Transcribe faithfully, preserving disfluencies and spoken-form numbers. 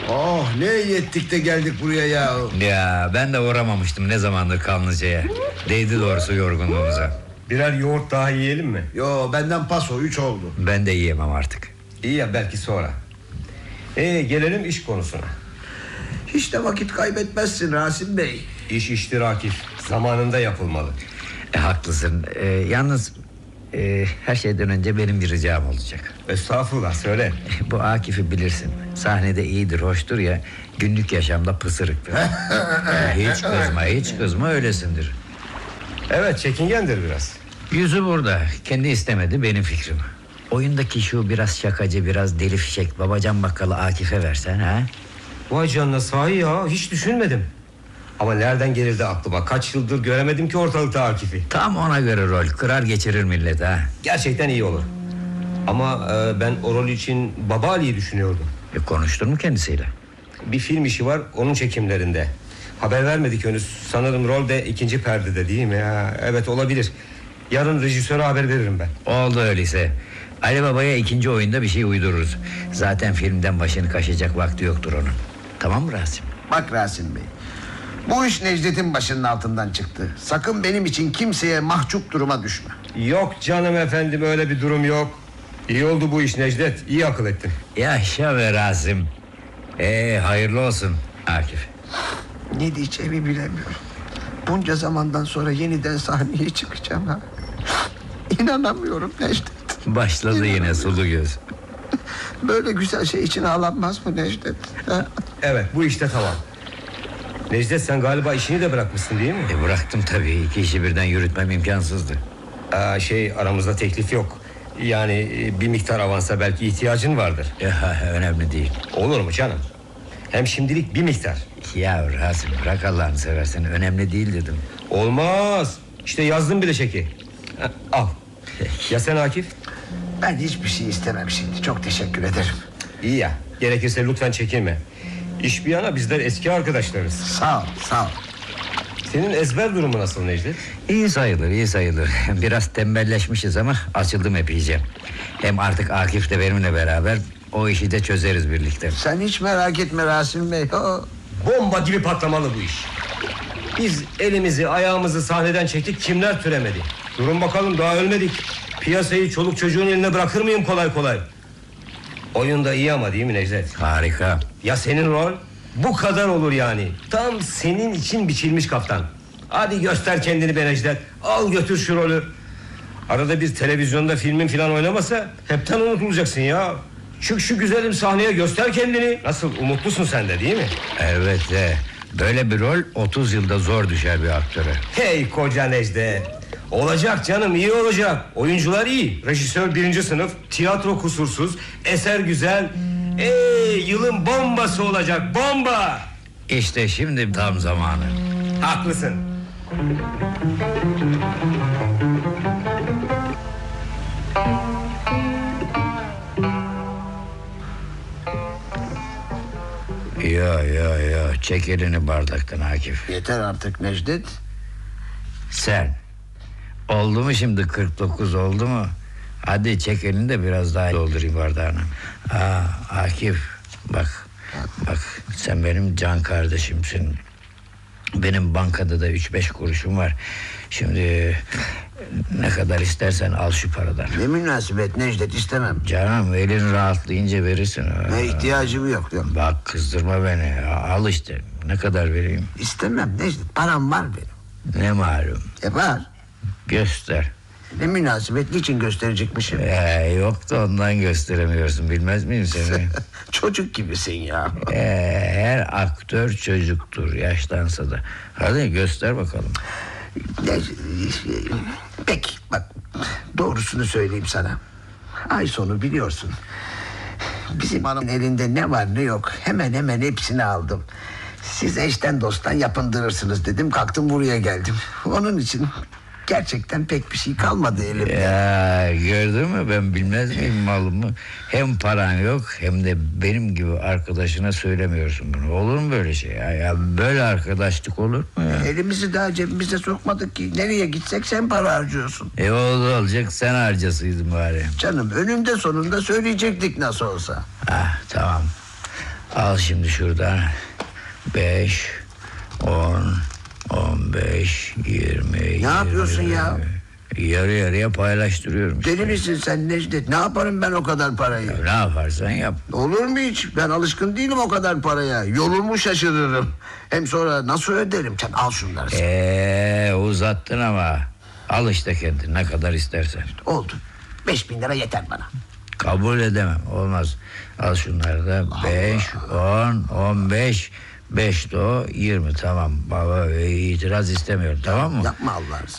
Oh, ne iyi ettik de geldik buraya ya. Ya ben de uğramamıştım ne zamandır Kanlıca'ya. Değdi doğrusu yorgunluğumuza. Birer yoğurt daha yiyelim mi? Yo, benden paso, üç oldu. Ben de yiyemem artık. İyi ya, belki sonra. Ee, gelelim iş konusuna. Hiç de vakit kaybetmezsin Rasim Bey. İş iştir Akif. Zamanında yapılmalı. E, haklısın. E, yalnız e, her şeyden önce benim bir ricam olacak. Estağfurullah, söyle. Bu Akif'i bilirsin. Sahnede iyidir, hoştur ya. Günlük yaşamda pısırıktır. Hiç kızma, hiç kızma, öylesindir. Evet, çekingendir biraz. Yüzü burada. Kendi istemedi, benim fikrim. Oyundaki şu biraz şakacı, biraz deli fişek babacan bakkalı Akif'e versen ha? Vay canına, sahi ya, hiç düşünmedim. Ama nereden gelirdi aklıma? Kaç yıldır göremedim ki ortalıkta Akif'i. Tam ona göre rol, kırar geçirir millet ha. Gerçekten iyi olur. Ama e, ben o rol için Baba Ali'yi düşünüyordum. E, konuştun mu kendisiyle? Bir film işi var, onun çekimlerinde. Haber vermedik henüz. Sanırım rol de ikinci perdede, değil mi ya? Evet, olabilir. Yarın rejisöre haber veririm ben. Oldu öyleyse. Ali Baba'ya ikinci oyunda bir şey uydururuz. Zaten filmden başını kaşıyacak vakti yoktur onun. Tamam mı Rasim? Bak Rasim Bey, bu iş Necdet'in başının altından çıktı. Sakın benim için kimseye mahcup duruma düşme. Yok canım efendim, öyle bir durum yok. İyi oldu bu iş Necdet, iyi akıl ettin. Yaşa be Rasim. Ee, hayırlı olsun Akif. Ne diyeceğimi bilemiyorum. Bunca zamandan sonra yeniden sahneye çıkacağım ha. İnanamıyorum Necdet. Başladı yine sulu göz. Böyle güzel şey için ağlanmaz mı Necdet? Ha? Evet, bu işte tamam. Necdet, sen galiba işini de bırakmışsın değil mi? E, bıraktım tabii, iki işi birden yürütmem imkansızdı. Aa, şey, aramızda teklif yok. Yani bir miktar avansa belki ihtiyacın vardır. Ya, önemli değil. Olur mu canım? Hem şimdilik bir miktar. Ya Rasim, bırak Allah'ını seversen, önemli değil dedim. Olmaz. İşte yazdım bile çeki. Ha, al. Ya sen Akif? Ben hiçbir şey istemem şimdi. Çok teşekkür ederim. İyi ya. Gerekirse lütfen çekinme. İş bir yana, bizler eski arkadaşlarız. Sağ ol, sağ ol. Senin ezber durumu nasıl Necdet? İyi sayılır, iyi sayılır. Biraz tembelleşmişiz ama açıldım epeyce. Hem artık Akif de benimle beraber o işi de çözeriz birlikte. Sen hiç merak etme Rasim Bey. O... Bomba gibi patlamalı bu iş. Biz elimizi ayağımızı sahneden çektik, kimler türemedi. Durun bakalım, daha ölmedik. Piyasayı çoluk çocuğun eline bırakır mıyım kolay kolay? Oyun da iyi ama, değil mi Necdet? Harika. Ya senin rol? Bu kadar olur yani. Tam senin için biçilmiş kaftan. Hadi göster kendini be Necdet. Al götür şu rolü. Arada bir televizyonda filmin falan oynamasa hepten unutulacaksın ya. Çık şu güzelim sahneye, göster kendini. Nasıl, umutlusun sen de değil mi? Evet de böyle bir rol otuz yılda zor düşer bir aktöre. Hey koca Necdet. Olacak canım, iyi olacak. Oyuncular iyi, rejisör birinci sınıf, tiyatro kusursuz, eser güzel. Ey, yılın bombası olacak, bomba. İşte şimdi tam zamanı. Haklısın. Ya ya ya, çek elini bardaktan Akif. Yeter artık Necdet. Sen oldu mu şimdi, kırk dokuz oldu mu? Hadi çek elini de biraz daha doldurayım bardağını. Aa, Akif, bak bak, sen benim can kardeşimsin. Benim bankada da üç beş kuruşum var. Şimdi ne kadar istersen al şu paradan. Ne münasebet Necdet, istemem. Canım, elin rahatlayınca verirsin. Ne ihtiyacım yok, yok. Bak, kızdırma beni. Al işte, ne kadar vereyim? İstemem Necdet, param var benim. Ne malum? E var. Göster. Ne münasebet, niçin gösterecekmişim? Ee, yok da ondan gösteremiyorsun, bilmez miyim seni? Çocuk gibisin ya. ee, her aktör çocuktur, yaşlansa da. Hadi göster bakalım. Ne, peki bak, doğrusunu söyleyeyim sana. Ay sonu biliyorsun. Bizim hanımın elinde ne var ne yok hemen hemen hepsini aldım. Siz eşten dosttan yapındırırsınız dedim, kalktım buraya geldim. Onun için gerçekten pek bir şey kalmadı elimde. Ya gördün mü, ben bilmez miyim malımı? Hem paran yok hem de benim gibi arkadaşına söylemiyorsun bunu. Olur mu böyle şey ya? Ya böyle arkadaşlık olur mu ya? Elimizi daha cebimize sokmadık ki. Nereye gitsek sen para harcıyorsun. E oldu olacak, sen harcasıydın bari. Canım, önünde sonunda söyleyecektik nasıl olsa. Ah, tamam. Al şimdi şuradan beş, on, on beş, yirmi. Ne yapıyorsun ya? Yarı yarıya paylaştırıyorum işte. Deli misin sen Necdet? Ne yaparım ben o kadar parayı? Ya ne yaparsan yap. Olur mu hiç? Ben alışkın değilim o kadar paraya. Yolumu şaşırırım. Hem sonra nasıl öderim? Sen al şunları. sen. Eee uzattın ama. Al işte kendin ne kadar istersen. Oldu. Beş bin lira yeter bana. Kabul edemem, olmaz. Al şunları da beş, on, on beş, beş de o yirmi. Tamam baba, itiraz istemiyorum, tamam mı? Yapma Allah'ını